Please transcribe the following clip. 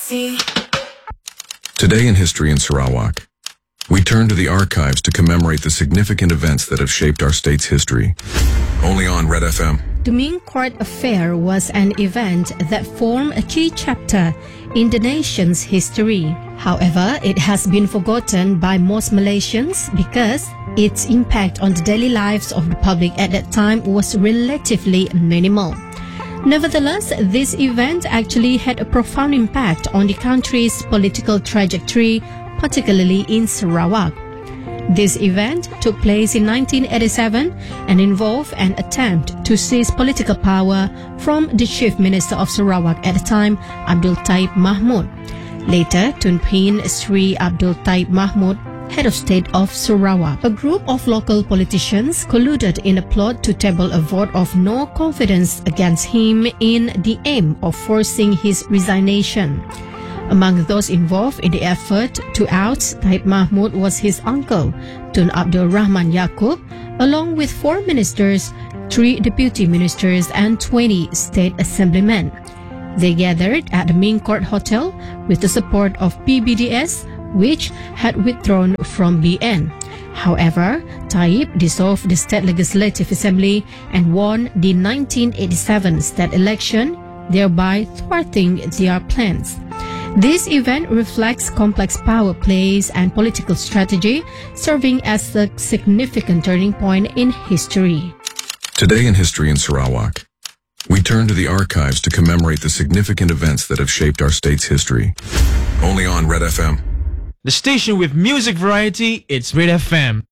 see. Today in History in Sarawak, we turn to the archives to commemorate the significant events that have shaped our state's history. Only on Red FM. The Ming Court Affair was an event that formed a key chapter in the nation's history. However, it has been forgotten by most Malaysians because its impact on the daily lives of the public at that time was relatively minimal. Nevertheless, this event actually had a profound impact on the country's political trajectory, particularly in Sarawak. This event took place in 1987 and involved an attempt to seize political power from the Chief Minister of Sarawak at the time, Abdul Taib Mahmud. Later, Tun Pin Sri Abdul Taib Mahmud, head of state of Sarawak. A group of local politicians colluded in a plot to table a vote of no confidence against him in the aim of forcing his resignation. Among those involved in the effort to oust Taib Mahmud was his uncle, Tun Abdul Rahman Yaakob, along with 4 ministers, 3 deputy ministers and 20 state assemblymen. They gathered at the Ming Court Hotel with the support of PBDS, which had withdrawn from BN. However, Taib dissolved the State Legislative Assembly and won the 1987 state election, thereby thwarting their plans. This event reflects complex power plays and political strategy, serving as a significant turning point in history. Today in History in Sarawak, we turn to the archives to commemorate the significant events that have shaped our state's history. Only on Red FM. The station with music variety, it's Red FM.